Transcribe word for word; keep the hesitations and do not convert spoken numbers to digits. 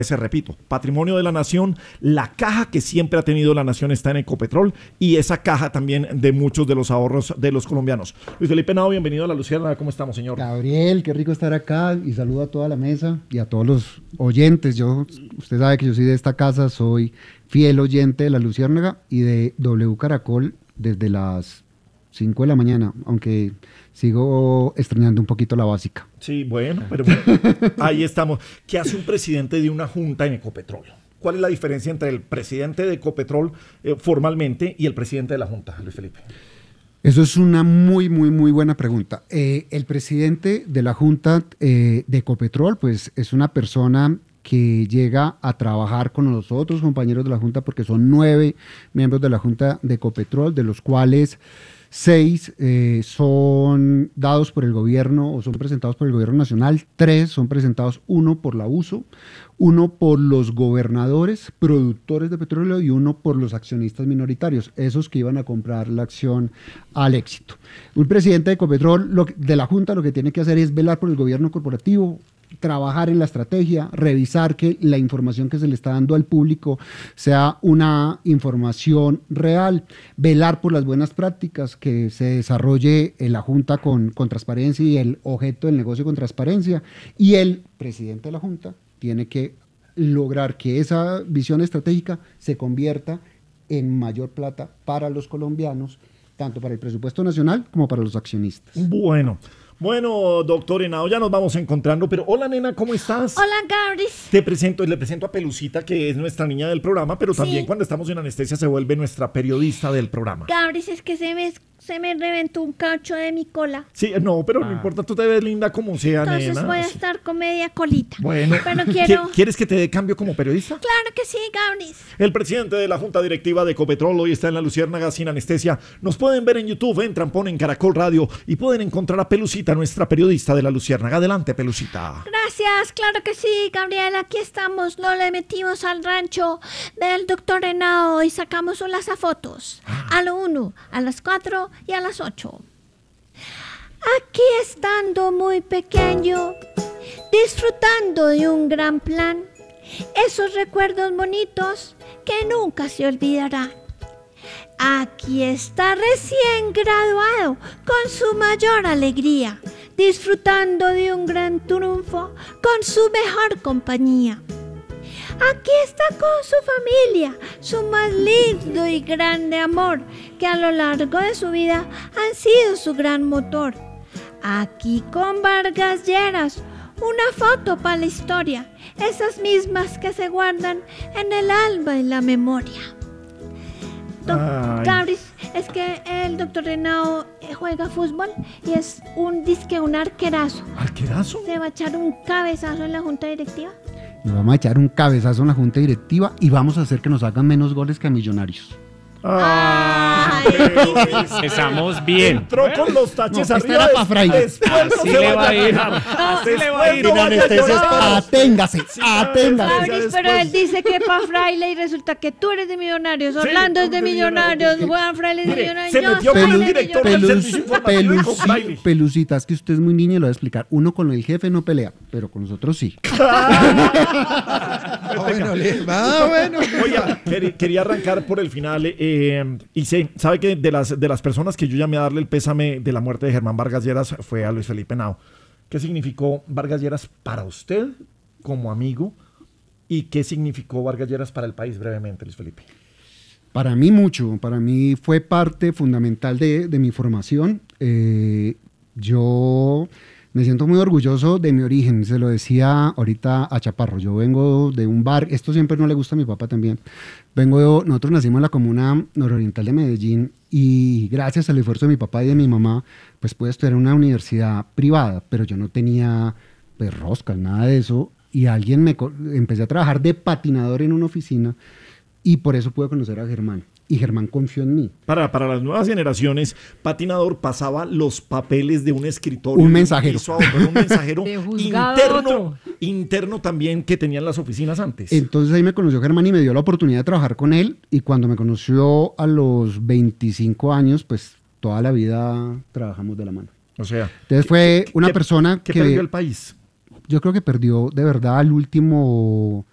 Se repito, patrimonio de la nación, la caja que siempre ha tenido la nación está en Ecopetrol y esa caja también de muchos de los ahorros de los colombianos. Luis Felipe Henao, bienvenido a La Luciérnaga, ¿cómo estamos, señor? Gabriel, qué rico estar acá y saludo a toda la mesa y a todos los oyentes. Yo, usted sabe que yo soy de esta casa, soy fiel oyente de La Luciérnaga y de W Caracol desde las cinco de la mañana, aunque sigo extrañando un poquito la básica. Sí, bueno, pero bueno, ahí estamos. ¿Qué hace un presidente de una junta en Ecopetrol? ¿Cuál es la diferencia entre el presidente de Ecopetrol eh, formalmente y el presidente de la junta, Luis Felipe? Eso es una muy, muy, muy buena pregunta. Eh, el presidente de la junta eh, de Ecopetrol, pues es una persona que llega a trabajar con los otros compañeros de la junta, porque son nueve miembros de la junta de Ecopetrol, de los cuales seis eh, son dados por el gobierno o son presentados por el gobierno nacional, tres son presentados, uno por la U S O, uno por los gobernadores, productores de petróleo y uno por los accionistas minoritarios, esos que iban a comprar la acción al éxito. Un presidente de Ecopetrol, lo que, de la Junta, lo que tiene que hacer es velar por el gobierno corporativo, trabajar en la estrategia, revisar que la información que se le está dando al público sea una información real, velar por las buenas prácticas, que se desarrolle en la Junta con, con transparencia y el objeto del negocio con transparencia, y el presidente de la Junta tiene que lograr que esa visión estratégica se convierta en mayor plata para los colombianos, tanto para el presupuesto nacional como para los accionistas. Bueno. Bueno, doctor Henao, ya nos vamos encontrando, pero hola, nena, ¿cómo estás? Hola, Gabris. Te presento, le presento a Pelucita, que es nuestra niña del programa, pero también Sí. cuando estamos en anestesia se vuelve nuestra periodista del programa. Gabris, es que se me, se me reventó un cacho de mi cola. Sí, no, pero no importa, tú te ves linda como sea, Entonces nena. voy a estar con media colita. Bueno, Pero quiero... ¿qui- ¿quieres que te dé cambio como periodista? Claro que sí, Gabris. El presidente de la Junta Directiva de Ecopetrol hoy está en La Luciérnaga sin anestesia. Nos pueden ver en YouTube, entran, ponen Caracol Radio y pueden encontrar a Pelucita, nuestra periodista de La Luciérnaga. Adelante, Pelucita. Gracias, claro que sí, Gabriel. Aquí estamos. No le metimos al rancho del doctor Henao y sacamos un lanzafotos. A lo uno, a las cuatro y a las ocho. Aquí estando muy pequeño, disfrutando de un gran plan, esos recuerdos bonitos que nunca se olvidarán. Aquí está recién graduado con su mayor alegría, disfrutando de un gran triunfo con su mejor compañía. Aquí está con su familia, su más lindo y grande amor, que a lo largo de su vida han sido su gran motor. Aquí con Vargas Lleras, una foto para la historia, esas mismas que se guardan en el alma y la memoria. Gabris, es que el doctor Henao juega fútbol y es un disque un arquerazo. ¿Arquerazo? Se va a echar un cabezazo en la junta directiva. Y vamos a echar un cabezazo en la junta directiva y vamos a hacer que nos hagan menos goles que a Millonarios. Ay, Empezamos bien. Entró con los taches No, arriba. esta era pa' Fraile. Después no Así se le vaya va a ir. llorar. Así le va a ir. Después no vaya a llorar. Aténgase, Sí, aténgase. Gabris, después. pero él dice que pa' Fraile y resulta que tú eres de Millonarios, Orlando es de de Millonarios, Millonarios. Juan Fraile es de Mire, Millonarios, se yo metió soy con un de director Millonarios. del Pelus- servicio informativo y con peluci- Fraile. Pelucita, es que usted es muy niña y lo voy a explicar. Uno con el jefe no pelea, pero con nosotros sí. bueno, le- ah, bueno. Oiga, quer- quería arrancar por el final eh, y sé, sabe que de las, de las personas que yo llamé a darle el pésame de la muerte de Germán Vargas Lleras fue a Luis Felipe Henao. ¿Qué significó Vargas Lleras para usted como amigo y qué significó Vargas Lleras para el país brevemente, Luis Felipe? Para mí mucho, para mí fue parte fundamental de, de mi formación. Eh, yo me siento muy orgulloso de mi origen, se lo decía ahorita a Chaparro, yo vengo de un bar, esto siempre no le gusta a mi papá también, vengo de, nosotros nacimos en la comuna nororiental de Medellín y gracias al esfuerzo de mi papá y de mi mamá, pues pude estudiar en una universidad privada, pero yo no tenía pues roscas, nada de eso, y alguien me, co- empecé a trabajar de patinador en una oficina y por eso pude conocer a Germán. Y Germán confió en mí. Para, para las nuevas generaciones, patinador pasaba los papeles de un escritorio. Un de mensajero. piso a otro, un mensajero De juzgado a interno, otro. interno también que tenían las oficinas antes. Entonces ahí me conoció Germán y me dio la oportunidad de trabajar con él. Y cuando me conoció a los veinticinco años, pues toda la vida trabajamos de la mano. O sea, Entonces fue una ¿qué- persona ¿qué que perdió el país? yo creo que perdió de verdad al último